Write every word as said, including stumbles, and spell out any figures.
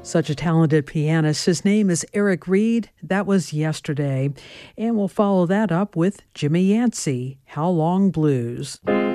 Such a talented pianist. His name is Eric Reed. That was yesterday. And we'll follow that up with Jimmy Yancey, How Long Blues.